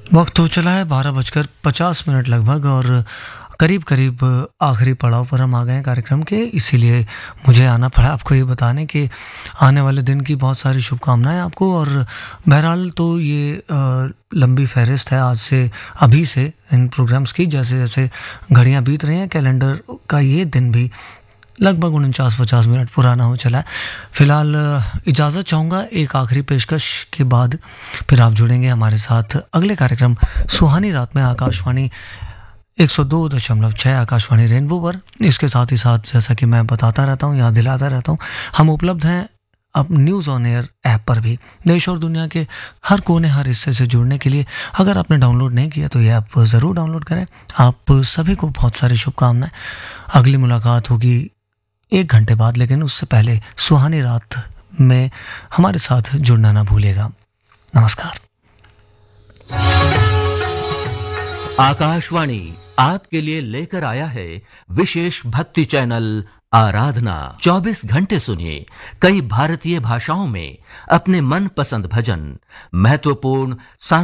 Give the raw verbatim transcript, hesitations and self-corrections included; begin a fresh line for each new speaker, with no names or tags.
वक्त हो चला है बारह बजकर पचास मिनट लगभग और करीब करीब आखिरी पड़ाव पर हम आ गए हैं कार्यक्रम के, इसीलिए मुझे आना पड़ा आपको ये बताने कि आने वाले दिन की बहुत सारी शुभकामनाएं आपको। और बहरहाल तो ये अ, लंबी फहरिस्त है आज से, अभी से इन प्रोग्राम्स की। जैसे जैसे घड़ियां बीत रही हैं, कैलेंडर का ये दिन भी लगभग उनचास पचास मिनट पुराना हो चला है। फिलहाल अ, इजाज़त चाहूँगा एक आखिरी पेशकश के बाद, फिर आप जुड़ेंगे हमारे साथ अगले कार्यक्रम सुहानी रात में आकाशवाणी एक सौ दो दशमलव छः आकाशवाणी रेनबो पर। इसके साथ ही साथ जैसा कि मैं बताता रहता हूँ, याद दिलाता रहता हूँ, हम उपलब्ध हैं अब न्यूज़ ऑन एयर ऐप पर भी। देश और दुनिया के हर कोने हर हिस्से से जुड़ने के लिए अगर आपने डाउनलोड नहीं किया तो ये ऐप ज़रूर डाउनलोड करें। आप सभी को बहुत सारी शुभकामनाएं। अगली मुलाकात होगी एक घंटे बाद, लेकिन उससे पहले सुहानी रात में हमारे साथ जुड़ना ना भूलेगा। नमस्कार।
आकाशवाणी आपके लिए लेकर आया है विशेष भक्ति चैनल आराधना। चौबीस घंटे सुनिए कई भारतीय भाषाओं में अपने मनपसंद भजन, महत्वपूर्ण